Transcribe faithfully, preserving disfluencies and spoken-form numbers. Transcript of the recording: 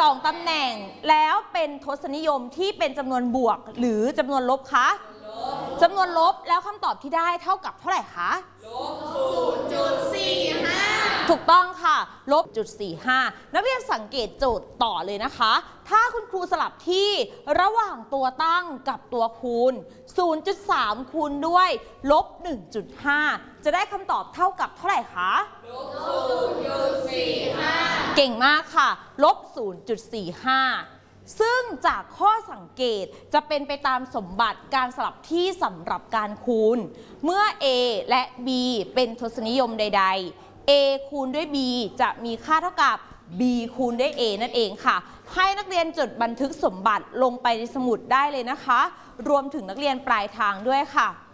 องตำแหน่งแล้วเป็นทศนิยมที่เป็นจำนวนบวกหรือจำนวนลบคะจำนวนลบแล้วคำตอบที่ได้เท่ากับเท่าไหร่คะลบ ศูนย์จุดสี่ห้า ถูกต้องค่ะลบ จุดสี่ห้า นักเรียนสังเกตโจทย์ต่อเลยนะคะถ้าคุณครูสลับที่ระหว่างตัวตั้งกับตัวคูณ ศูนย์จุดสาม คูณด้วยลบ หนึ่งจุดห้า จะได้คำตอบเท่ากับเท่าไหร่คะลบ ศูนย์จุดสี่ห้า เก่งมากค่ะลบ ศูนย์จุดสี่ห้า ซึ่งจากข้อสังเกตจะเป็นไปตามสมบัติการสลับที่สำหรับการคูณเมื่อ A และ B เป็นทศนิยมใดๆ A คูณด้วย B จะมีค่าเท่ากับ B คูณด้วย A นั่นเองค่ะให้นักเรียนจดบันทึกสมบัติลงไปในสมุดได้เลยนะคะรวมถึงนักเรียนปลายทางด้วยค่ะ